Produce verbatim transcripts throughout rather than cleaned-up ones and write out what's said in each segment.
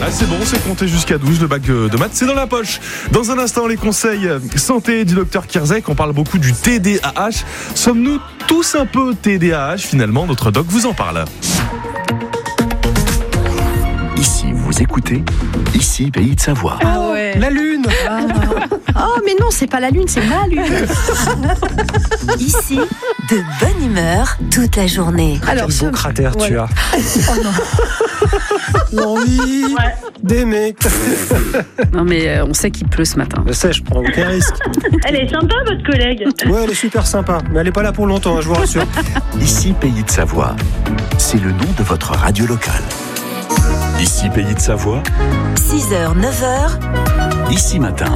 Voilà, c'est bon, c'est compté jusqu'à douze, le bac de maths, c'est dans la poche. Dans un instant, les conseils santé du docteur Kierzek. On parle beaucoup du T D A H. Sommes-nous tous un peu T D A H finalement? Notre doc vous en parle. Ici, vous écoutez, ici, Pays de Savoie. Ah ouais. La lune. Ah. Oh mais non, c'est pas la lune, c'est ma lune. Ici, de bonne humeur toute la journée. Alors, quel beau cratère ouais. tu as. Oh non. L'envie ouais. d'aimer. Non mais euh, on sait qu'il pleut ce matin. Je sais, je prends aucun risque. Elle est sympa votre collègue. Ouais, elle est super sympa, mais elle est pas là pour longtemps, hein, je vous rassure. Ici, Pays de Savoie. C'est le nom de votre radio locale. Ici, Pays de Savoie. six heures, neuf heures. Ici matin.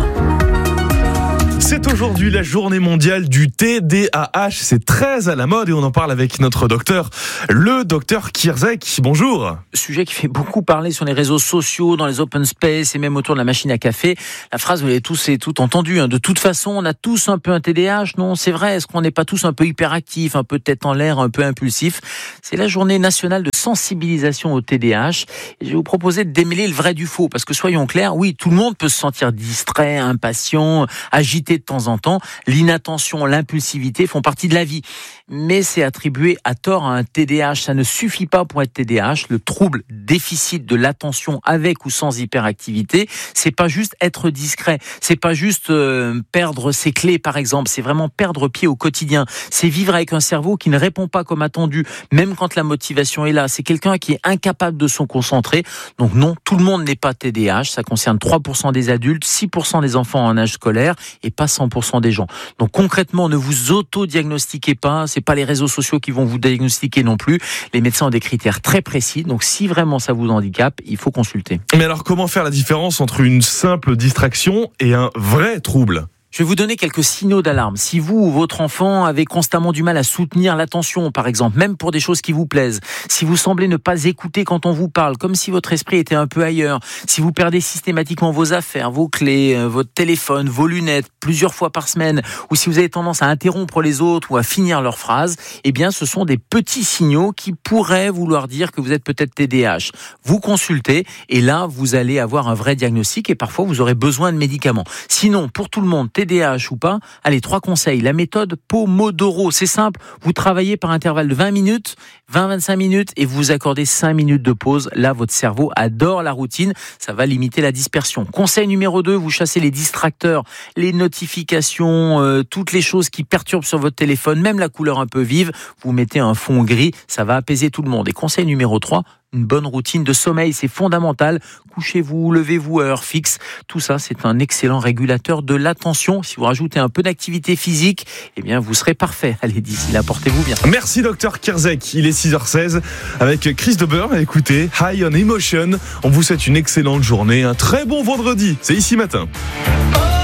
C'est aujourd'hui la journée mondiale du T D A H. C'est très à la mode et on en parle avec notre docteur, le docteur Kierzek. Bonjour. Sujet qui fait beaucoup parler sur les réseaux sociaux, dans les open space et même autour de la machine à café. La phrase, vous l'avez tous et toutes entendu. Hein. De toute façon, on a tous un peu un T D A H. Non, c'est vrai. Est-ce qu'on n'est pas tous un peu hyperactifs, un peu tête en l'air, un peu impulsifs? C'est la journée nationale de sensibilisation au T D A H. Et je vais vous proposer de démêler le vrai du faux. Parce que soyons clairs, oui, tout le monde peut se sentir distrait, impatient, agité de temps en temps. L'inattention, l'impulsivité font partie de la vie. Mais c'est attribué à tort à un T D A H. Ça ne suffit pas pour être T D A H. Le trouble déficit de l'attention avec ou sans hyperactivité, c'est pas juste être discret. C'est pas juste euh, perdre ses clés, par exemple. C'est vraiment perdre pied au quotidien. C'est vivre avec un cerveau qui ne répond pas comme attendu, même quand la motivation est là. C'est quelqu'un qui est incapable de se concentrer. Donc non, tout le monde n'est pas T D A H. Ça concerne trois pour cent des adultes, six pour cent des enfants en âge scolaire et pas cent pour cent des gens. Donc concrètement, ne vous auto-diagnostiquez pas. C'est pas les réseaux sociaux qui vont vous diagnostiquer non plus. Les médecins ont des critères très précis. Donc si vraiment ça vous handicape, il faut consulter. Mais alors comment faire la différence entre une simple distraction et un vrai trouble ? Je vais vous donner quelques signaux d'alarme. Si vous ou votre enfant avez constamment du mal à soutenir l'attention, par exemple, même pour des choses qui vous plaisent, si vous semblez ne pas écouter quand on vous parle, comme si votre esprit était un peu ailleurs, si vous perdez systématiquement vos affaires, vos clés, votre téléphone, vos lunettes, plusieurs fois par semaine, ou si vous avez tendance à interrompre les autres ou à finir leurs phrases, eh bien, ce sont des petits signaux qui pourraient vouloir dire que vous êtes peut-être T D A H. Vous consultez et là, vous allez avoir un vrai diagnostic et parfois, vous aurez besoin de médicaments. Sinon, pour tout le monde, T D A H ou pas, allez, trois conseils. La méthode Pomodoro, c'est simple. Vous travaillez par intervalle de vingt minutes, vingt à vingt-cinq minutes et vous vous accordez cinq minutes de pause. Là, votre cerveau adore la routine. Ça va limiter la dispersion. Conseil numéro deux, vous chassez les distracteurs, les notifications, euh, toutes les choses qui perturbent sur votre téléphone, même la couleur un peu vive. Vous mettez un fond gris, ça va apaiser tout le monde. Et conseil numéro trois, une bonne routine de sommeil, c'est fondamental. Couchez-vous, levez-vous à heure fixe. Tout ça, c'est un excellent régulateur de l'attention. Si vous rajoutez un peu d'activité physique, eh bien, vous serez parfait. Allez, d'ici là, portez-vous bien. Merci, docteur Kierzek. Il est six heures seize avec Chris Deber. Écoutez, High on Emotion. On vous souhaite une excellente journée, un très bon vendredi. C'est ici matin.